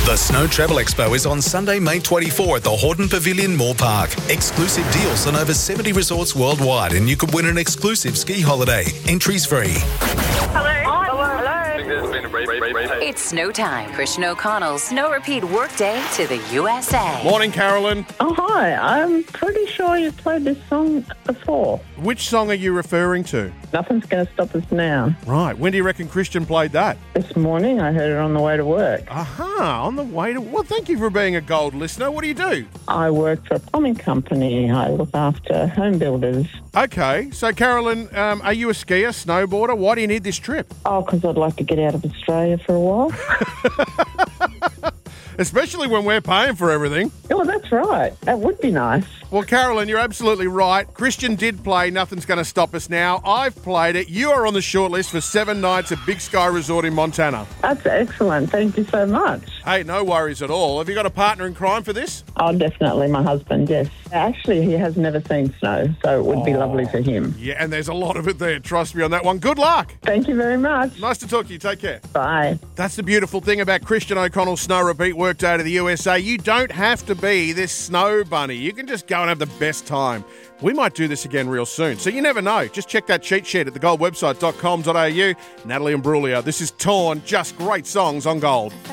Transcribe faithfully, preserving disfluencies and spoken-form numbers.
The Snow Travel Expo is on Sunday, May twenty-fourth at the Horton Pavilion Moore Park. Exclusive deals on over seventy resorts worldwide, and you could win an exclusive ski holiday. Entries free. Hello. Hello. Hello. It's snow time. Christian O'Connell's Snow Repeat Workday to the U S A. Morning, Carolyn. Oh, hi. I'm pretty sure you've played this song before. Which song are you referring to? Nothing's going to stop us now. Right. When do you reckon Christian played that? This morning I heard it on the way to work. Aha, on the way to... Well, thank you for being a gold listener. What do you do? I work for a plumbing company. I look after home builders. Okay. So, Carolyn, um, are you a skier, snowboarder? Why do you need this trip? Oh, because I'd like to get out of Australia for a while. Especially when we're paying for everything. Oh, that's right. That would be nice. Well, Carolyn, you're absolutely right. Christian did play Nothing's Going to Stop Us Now. I've played it. You are on the shortlist for seven nights at Big Sky Resort in Montana. That's excellent. Thank you so much. Hey, no worries at all. Have you got a partner in crime for this? Oh, definitely my husband, yes. Actually, he has never seen snow, so it would Oh. be lovely for him. Yeah, and there's a lot of it there. Trust me on that one. Good luck. Thank you very much. Nice to talk to you. Take care. Bye. That's the beautiful thing about Christian O'Connell's Snow Repeat Workday to the U S A. You don't have to be this snow bunny. You can just go and have the best time. We might do this again real soon, so you never know. Just check that cheat sheet at the gold website dot com dot a u. Natalie and Brulio, this is Torn. Just great songs on Gold.